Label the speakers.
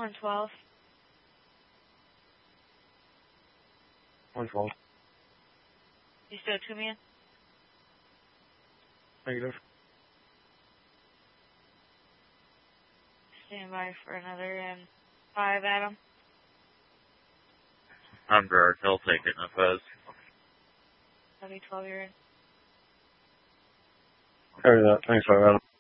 Speaker 1: 112.
Speaker 2: 112.
Speaker 1: You still a 2-man?
Speaker 2: Negative.
Speaker 1: Stand by for another and 5, Adam.
Speaker 3: Under he'll take it in a fuzz.
Speaker 1: W12, you're in.
Speaker 2: Carry that. Thanks, Adam.